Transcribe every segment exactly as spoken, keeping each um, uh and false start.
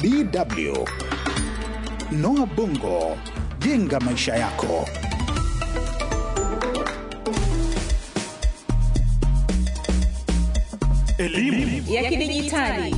D W. Noah Bongo, jenga maisha yako. Elimu ya kidijitali.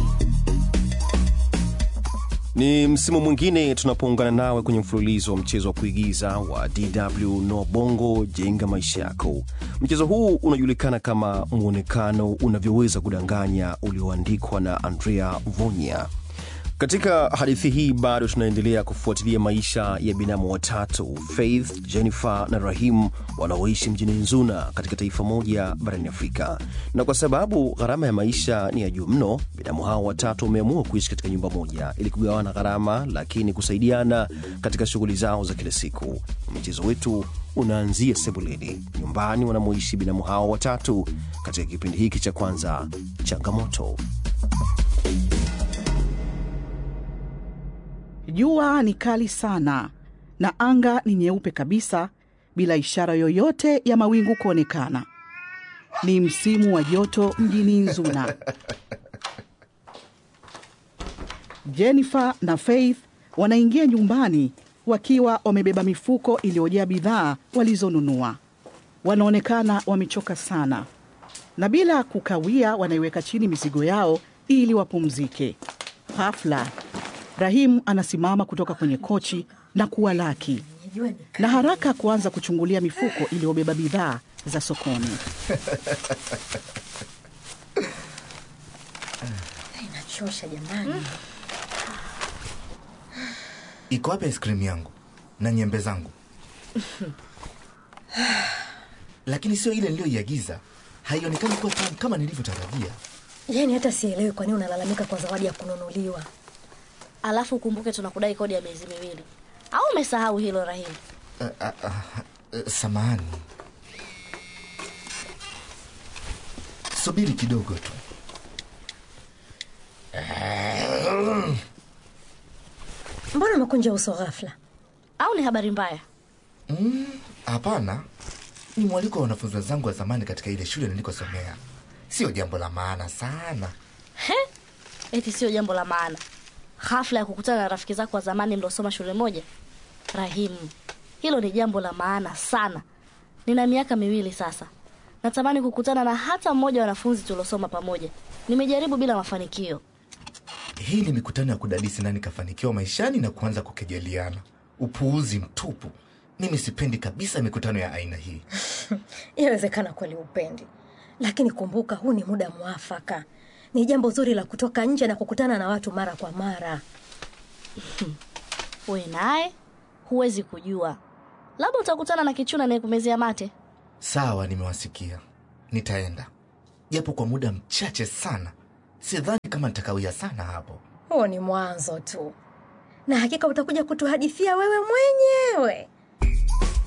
Ni msimu mwingine tunapoungana nawe kwenye mfululizo wa mchezo wa kuigiza wa D W Noah Bongo, jenga maisha yako. Mchezo huu unajulikana kama muonekano unavyoweza kudanganya, ulioandikwa na Andrea Vonya. Katika hadithi hii bado tunaendelea kufuatilia maisha ya binamu watatu, Faith, Jennifer na Rahim, wanaoishi mjini Nzuna katika taifa moja barani Afrika. Na kwa sababu gharama ya maisha ni ya juu mno, binamu hao watatu wameamua kuishi katika nyumba moja ili kugawana gharama, lakini kusaidiana katika shughuli zao za kila siku. Mchezo wetu unaanzia sebuleni, nyumbani wanamoishi binamu hao watatu, katika kipindi hiki cha kwanza, changamoto. Jua ni kali sana na anga ni nyeupe kabisa, bila ishara yoyote ya mawingu kuonekana. Ni msimu wa joto mjini Nzuna. Jennifer na Faith wanaingia nyumbani wakiwa wamebeba mifuko iliyojaa bidhaa walizonunua. Wanaonekana wamechoka sana, na bila kukawia wanaiweka chini mizigo yao ili wapumzike. Hafla Rahim anasimama kutoka kwenye kochi na kuwalaki, na haraka kuanza kuchungulia mifuko iliyobeba bidhaa za sokoni. Inachosha jamani. Iko wapi ice cream yangu na nyembe zangu? Lakini sio ile niliyoiagiza. Haionekani kuwa tamu kama nilivyotarajia. Yaani hata sielewi kwa nini unalalamika kwa zawadi ya kununuliwa. Alafu kumbuke tunakudai kodi ya miezi miwili. Au umesahau hilo Rahim? Uh, uh, uh, uh, samahani. Subiri kidogo tu. Mbona umekunja uso ghafla? Au ni habari mbaya? Mm, hapana. Ni mwaliko wa wanafunzi wenzangu wa zamani katika ile shule nilikosomea. Sio jambo la maana sana. He? Eti sio jambo la maana. Hafla ya kukutana na rafiki zako wa zamani mliosoma shule moja? Rahim, hilo ni jambo la maana sana. Nina miaka miwili sasa. Natamani kukutana na hata mmoja wa wanafunzi tuliosoma pamoja. Nimejaribu bila mafanikio. Hii ni mikutano ya kudadisi nani kafanikiwa maishani na kuanza kukejeliana. Upuuzi mtupu. Mimi sipendi kabisa mikutano ya aina hii. Inawezekana kweli upendi, lakini kumbuka huu ni muda mwafaka. Ni jambo zuri la kutoka nje na kukutana na watu mara kwa mara. Wewe naye huwezi kujua. Labda utakutana na kichuna anayekumezea mate. Sawa, nimewasikia. Nitaenda. Japo kwa muda mchache sana. Sidhani kama nitakawia sana hapo. Huo ni mwanzo tu. Na hakika utakuja kutuhadithia wewe mwenyewe.